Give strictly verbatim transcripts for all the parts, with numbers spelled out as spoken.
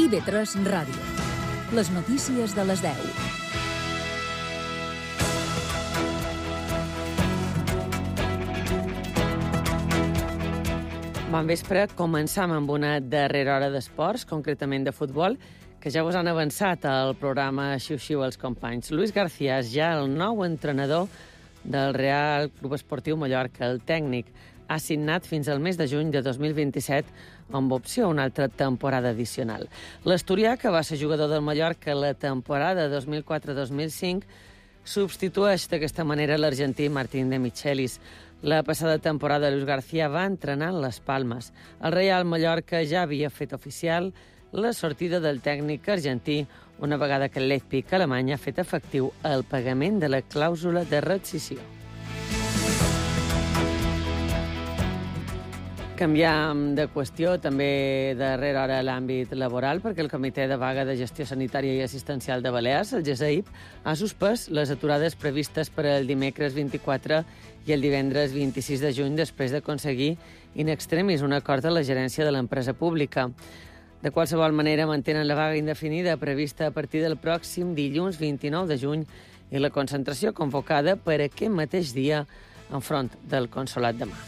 I V tres Ràdio. Les notícies de les deu. Bon vespre, començam amb una darrera hora d'esports, concretament de futbol, que ja us han avançat al programa Xiu-Xiu els companys. Luis García és ja el nou entrenador del Real Club Esportiu Mallorca. El tècnic ha signat fins al mes de juny de dos mil vint-i-set amb opció a una altra temporada addicional. L'asturià, que va ser jugador del Mallorca la temporada dos mil quatre dos mil cinc, substitueix d'aquesta manera l'argentí Martín de Michelis. La passada temporada, Luis García va entrenar en les Palmes. El Real Mallorca ja havia fet oficial la sortida del tècnic argentí una vegada que el Leipzig alemany ha fet efectiu el pagament de la clàusula de rescissió. Canviam de qüestió també darrere hora a l'àmbit laboral, perquè el Comitè de Vaga de Gestió Sanitària i Assistencial de Balears, el GESAIB, ha suspès les aturades previstes per al dimecres vint-i-quatre i el divendres vint-i-sis de juny després d'aconseguir in extremis un acord a la gerència de l'empresa pública. De qualsevol manera, mantenen la vaga indefinida prevista a partir del pròxim dilluns vint-i-nou de juny i la concentració convocada per aquest mateix dia enfront del Consolat de Mar.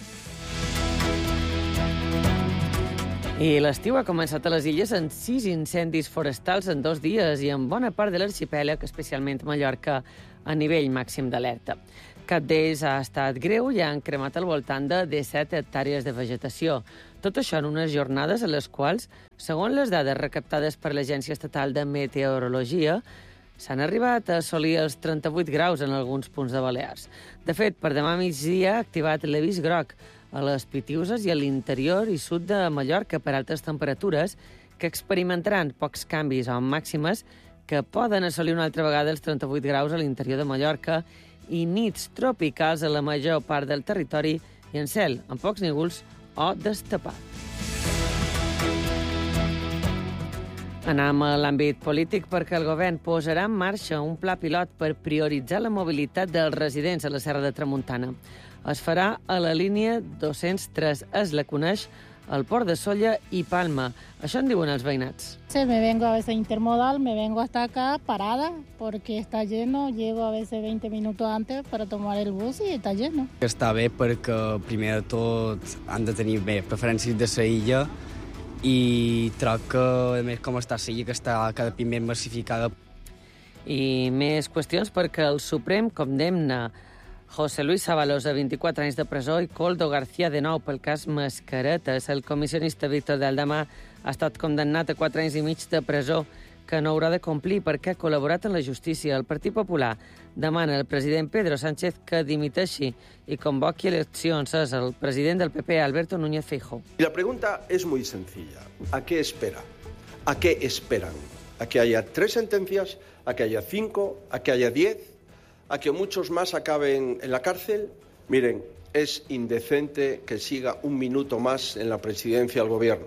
I l'estiu ha començat a les illes amb sis incendis forestals en dos dies i en bona part de l'arxipèlag, especialment Mallorca, a nivell màxim d'alerta. Cap d'ells ha estat greu i han cremat al voltant de disset hectàrees de vegetació. Tot això en unes jornades a les quals, segons les dades recaptades per l'Agència Estatal de Meteorologia, s'han arribat a assolir els trenta-vuit graus en alguns punts de Balears. De fet, per demà migdia ha activat l'avís groc a les Pitiüses i a l'interior i sud de Mallorca per altes temperatures que experimentaran pocs canvis o màximes que poden assolir una altra vegada els trenta-vuit graus a l'interior de Mallorca i nits tropicals a la major part del territori i en cel, amb pocs núvols o destapat. Anem a l'àmbit polític perquè el govern posarà en marxa un pla pilot per prioritzar la mobilitat dels residents a la Serra de Tramuntana. Es farà a la línia dos-cents tres, es la coneix al Port de Sóller y Palma. Això en diuen els veïnats. Sí, me vengo a veces intermodal, me vengo hasta acá parada porque está lleno. Llego a veces veinte minutos antes para tomar el bus i està lleno. Està bé perquè, primer de tot, han de tenir bé preferències de la illa i troc que, a més, com està la illa, que està cada cop més massificada. I més qüestions perquè el Suprem condemna José Luis Ábalos, a vint-i-quatre anys de presó, i Koldo García, de nou, pel cas Mascaretes. El comissionista Víctor de Aldama ha estat condemnat a quatre anys i mig de presó, que no haurà de complir perquè ha col·laborat en la justícia. El Partit Popular demana al president Pedro Sánchez que dimiteixi i convoqui eleccions. És el president del P P, Alberto Núñez Feijóo. La pregunta es muy sencilla. ¿A qué espera? ¿A qué esperan? ¿A que haya tres sentencias? ¿A que haya cinco? ¿A que haya diez? ¿A que muchos más acaben en la cárcel? Miren, es indecente que siga un minuto más en la presidencia del gobierno.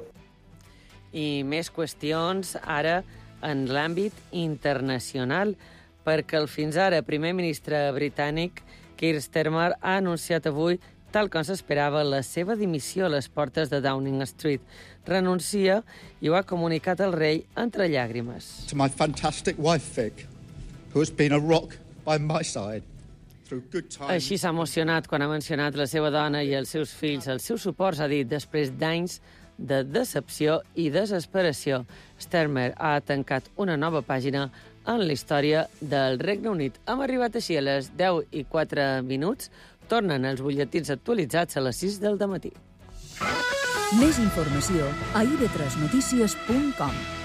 I més qüestions ara en l'àmbit internacional, perquè el fins ara primer ministre britànic, Keir Starmer, ha anunciat avui, tal com s'esperava, la seva dimissió a les portes de Downing Street. Renuncia i ho ha comunicat al rei entre llàgrimes. To my fantastic wife, Vic, who has been a rock by my side through good times. Així s'ha emocionat quan ha mencionat la seva dona i els seus fills. Els seus suports, ha dit, després d'anys de decepció i desesperació. Starmer ha tancat una nova pàgina en la història del Regne Unit. Hem arribat així a les deu i quatre minuts. Tornen els butlletins actualitzats a les sis del dematí. Més informació a i ve tres notícies punt com.